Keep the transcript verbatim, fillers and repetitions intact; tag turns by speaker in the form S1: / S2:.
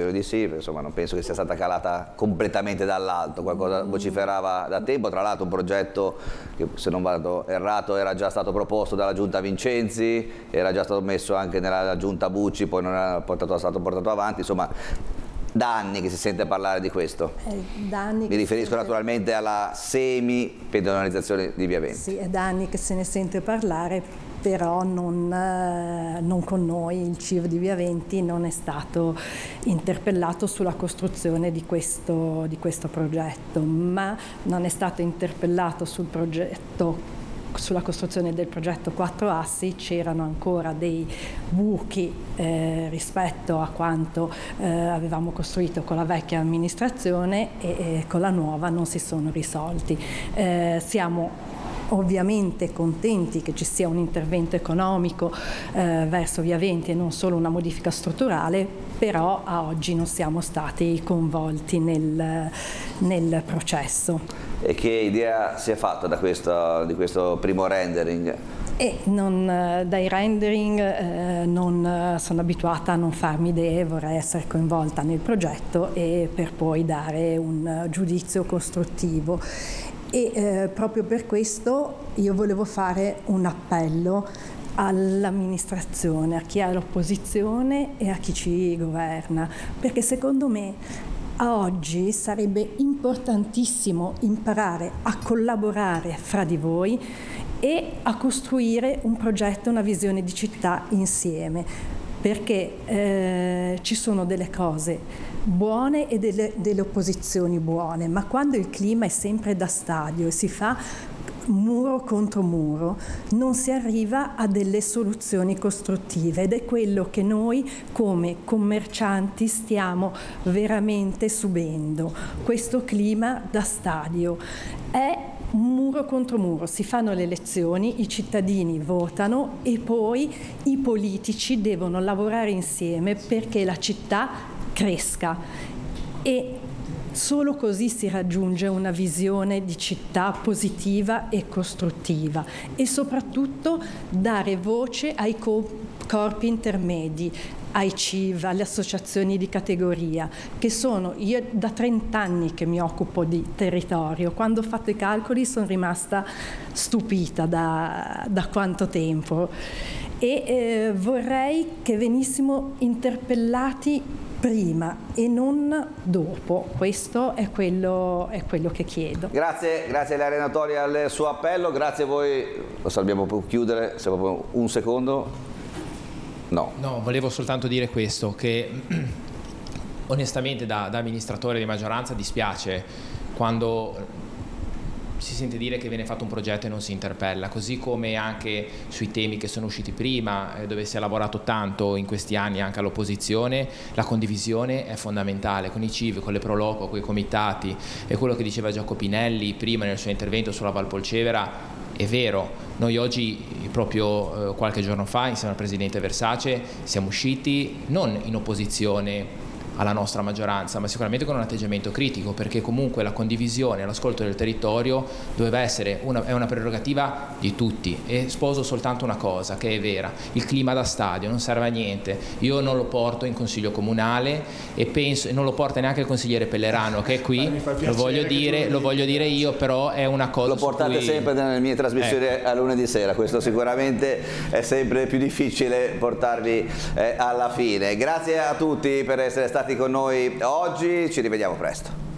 S1: spero di sì, insomma non penso che sia stata calata completamente dall'alto, qualcosa vociferava da tempo, tra l'altro un progetto che, se non vado errato, era già stato proposto dalla giunta Vincenzi, era già stato messo anche nella giunta Bucci, poi non era portato, stato portato avanti, insomma da anni che si sente parlare di questo.
S2: Eh, da anni
S1: Mi riferisco
S2: sente...
S1: naturalmente alla semi-pedonalizzazione di Via Venti.
S2: Sì, è da anni che se ne sente parlare, però non, eh, non con noi. Il C I V di Via Venti non è stato interpellato sulla costruzione di questo, di questo progetto, ma non è stato interpellato sul progetto, sulla costruzione del progetto Quattro Assi. C'erano ancora dei buchi eh, rispetto a quanto eh, avevamo costruito con la vecchia amministrazione e, e con la nuova non si sono risolti. Eh, siamo ovviamente contenti che ci sia un intervento economico eh, verso Via Venti e non solo una modifica strutturale, però a oggi non siamo stati coinvolti nel, nel processo.
S1: E che idea si è fatta da questo, di questo primo rendering?
S2: E non, dai rendering eh, non sono abituata a non farmi idee, vorrei essere coinvolta nel progetto e per poi dare un giudizio costruttivo. E eh, proprio per questo io volevo fare un appello all'amministrazione, a chi è all'opposizione e a chi ci governa, perché secondo me a oggi sarebbe importantissimo imparare a collaborare fra di voi e a costruire un progetto, una visione di città insieme, perché eh, ci sono delle cose buone e delle, delle opposizioni buone, ma quando il clima è sempre da stadio e si fa muro contro muro, non si arriva a delle soluzioni costruttive, ed è quello che noi come commercianti stiamo veramente subendo. Questo clima da stadio è muro contro muro, si fanno le elezioni, i cittadini votano e poi i politici devono lavorare insieme perché la città cresca, e solo così si raggiunge una visione di città positiva e costruttiva, e soprattutto dare voce ai corpi intermedi, ai C I V, alle associazioni di categoria, che sono, io da trent'anni che mi occupo di territorio, quando ho fatto i calcoli sono rimasta stupita da, da quanto tempo, e eh, vorrei che venissimo interpellati prima e non dopo. Questo è quello, è quello che chiedo.
S1: Grazie, grazie agli arenatori al suo appello, grazie a voi. Lo sappiamo, può chiudere, se proprio un secondo. No.
S3: No, volevo soltanto dire questo, che onestamente da, da amministratore di maggioranza dispiace quando si sente dire che viene fatto un progetto e non si interpella, così come anche sui temi che sono usciti prima, eh, dove si è lavorato tanto in questi anni anche all'opposizione. La condivisione è fondamentale con i C I V, con le Proloco, con i comitati, e quello che diceva Giacopinelli prima nel suo intervento sulla Valpolcevera è vero. Noi oggi, proprio eh, qualche giorno fa, insieme al Presidente Versace, siamo usciti non in opposizione alla nostra maggioranza, ma sicuramente con un atteggiamento critico, perché comunque la condivisione, l'ascolto del territorio doveva essere una, è una prerogativa di tutti. E sposo soltanto una cosa che è vera: il clima da stadio non serve a niente. Io non lo porto in consiglio comunale e penso, e non lo porta neanche il consigliere Pellerano che è qui, lo voglio dire, lo voglio dire io, però è una cosa.
S1: Lo portate
S3: cui...
S1: sempre nelle mie trasmissioni eh. a lunedì sera, questo sicuramente è sempre più difficile portarvi eh, alla fine. Grazie a tutti per essere stati con noi oggi, ci rivediamo presto.